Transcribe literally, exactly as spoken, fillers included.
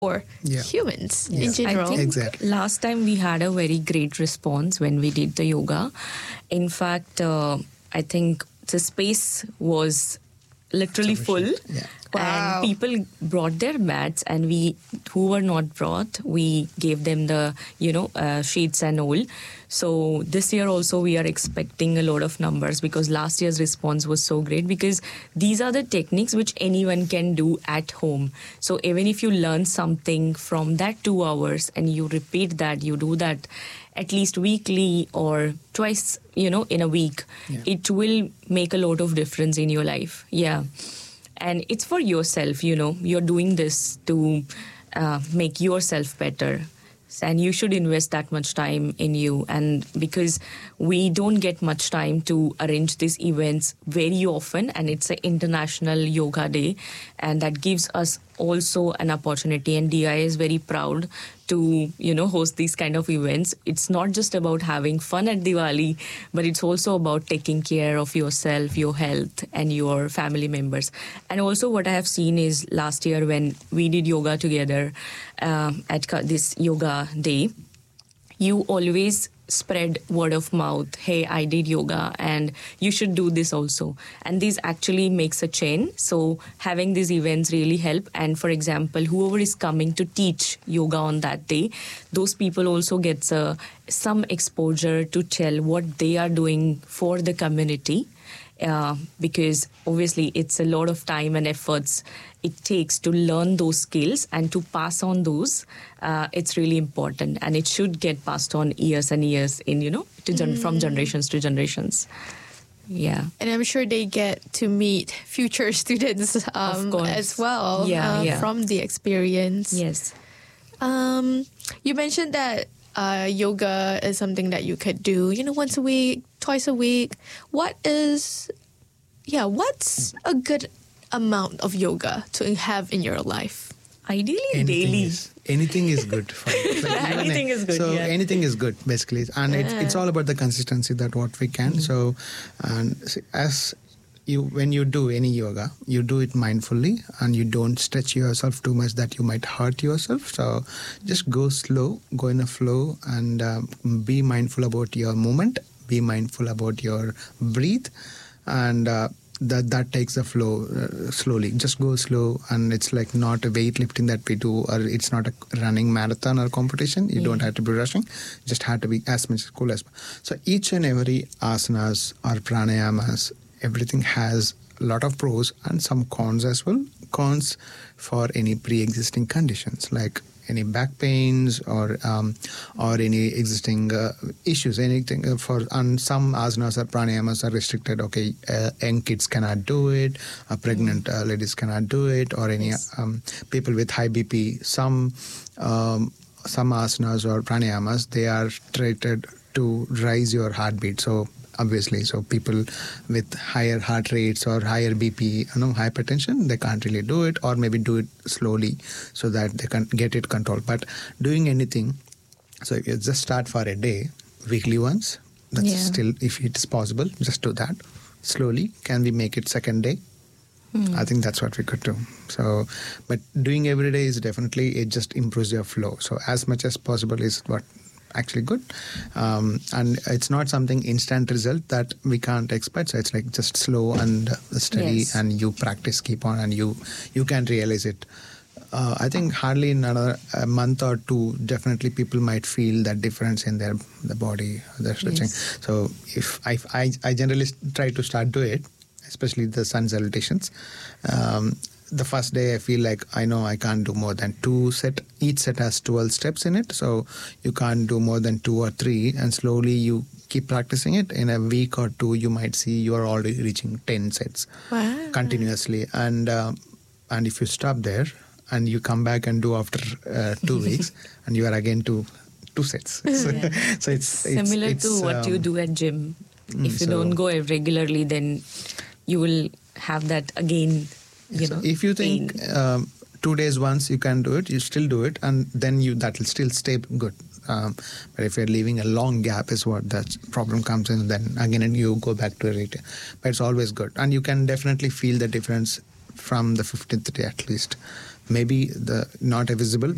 for Yeah. humans Yeah. in general. I think Exactly. last time we had a very great response when we did the yoga. In fact, uh, I think the space was literally full. Sufficient. Yeah. Wow. And people brought their mats, and we, who were not brought, we gave them the, you know, uh, sheets and all. So this year also we are expecting a lot of numbers, because last year's response was so great, because these are the techniques which anyone can do at home. So even if you learn something from that two hours and you repeat that, you do that at least weekly or twice, you know, in a week, Yeah. it will make a lot of difference in your life. Yeah. And it's for yourself, you know, you're doing this to uh, make yourself better. And you should invest that much time in you. And because we don't get much time to arrange these events very often, and it's an International Yoga Day, and that gives us also an opportunity. And D I is very proud to, you know, host these kind of events. It's not just about having fun at Diwali, but it's also about taking care of yourself, your health, and your family members. And also what I have seen is last year when we did yoga together um, at Ka- this yoga day, you always spread word of mouth. Hey, I did yoga and you should do this also. And this actually makes a chain. So having these events really help. And for example, whoever is coming to teach yoga on that day, those people also gets uh, some exposure to tell what they are doing for the community. Uh, because obviously it's a lot of time and efforts it takes to learn those skills and to pass on those. Uh, it's really important, and it should get passed on years and years in, you know, to gen- from generations to generations. Yeah. And I'm sure they get to meet future students um, course. as well Yeah, uh, yeah. from the experience. Yes. Um, you mentioned that uh, yoga is something that you could do, you know, once a week, twice a week. What is, yeah, what's a good amount of yoga to have in your life? Ideally, Anything daily. is, anything is good for you. Like, even Anything a- is good, So yeah. anything is good, basically, and it's it's all about the consistency that what we can. So, and see, as you when you do any yoga, you do it mindfully, and you don't stretch yourself too much that you might hurt yourself. So, just go slow, go in a flow, and um, be mindful about your movement. Be mindful about your breathe, and. Uh, that that takes the flow uh, slowly. Just go slow, and it's like not a weightlifting that we do, or it's not a running marathon or competition. You don't have to be rushing, just have to be as much as cool as. So each and every asanas or pranayamas, everything has a lot of pros and some cons as well. Cons for any pre-existing conditions like any back pains or um, or any existing uh, issues, anything uh, for and some asanas or pranayamas are restricted. Okay, uh, young kids cannot do it, uh, pregnant uh, ladies cannot do it, or any Yes. um, people with high B P. Some um, some asanas or pranayamas, they are treated to raise your heartbeat. So obviously, so people with higher heart rates or higher B P, you know, hypertension, they can't really do it, or maybe do it slowly so that they can get it controlled. But doing anything, so if you just start for a day, weekly once, that's Yeah. still, if it is possible, just do that slowly. Can we make it second day? I think that's what we could do. So, but doing every day is definitely, it just improves your flow. So as much as possible is what actually good. Um, and it's not something instant result that we can't expect. So it's like just slow and uh, steady, Yes. and you practice, keep on, and you, you can realize it. Uh, I think hardly in another a month or two, definitely people might feel that difference in their the body, their stretching. Yes. So if I, I, I generally try to start do it, especially the sun salutations. Um, the first day I feel like I know I can't do more than two set. Each set has twelve steps in it, so you can't do more than two or three, and slowly you keep practicing it. In a week or two, you might see you are already reaching ten sets Wow. continuously. And um, and if you stop there and you come back and do after uh, two weeks, and you are again to two sets. So, Yeah. so it's, it's Similar it's, to what you um, do at gym. mm, If you so- don't go regularly, then you will have that again, you So know. if you think pain. um, two days once you can do it, you still do it, and then you that will still stay good. Um, but if you're leaving a long gap, is what that problem comes in. Then again, and you go back to it. But it's always good, and you can definitely feel the difference from the fifteenth day at least. Maybe the not visible,